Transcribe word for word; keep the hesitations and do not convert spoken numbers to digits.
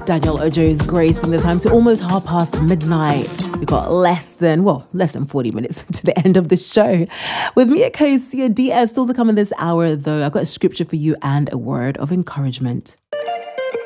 Daniel Ojo's Grace, bring the time to almost half past midnight. We've got less than, well, less than forty minutes to the end of the show. With me at Kosia D S, still to come in this hour, though, I've got a scripture for you and a word of encouragement.